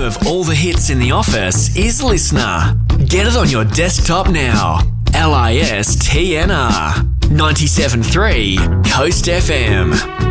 home of all the hits in the office is Listener. Get it on your desktop now. LISTNR. 97.3 Coast FM.